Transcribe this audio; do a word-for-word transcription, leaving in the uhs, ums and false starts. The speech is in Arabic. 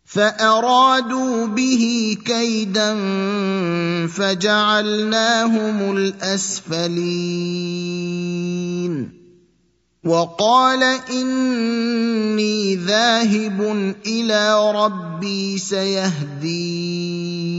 فارادوا به كيدا فجعلناهم الاسفلين وقال اني ذاهب الى ربي سيهدين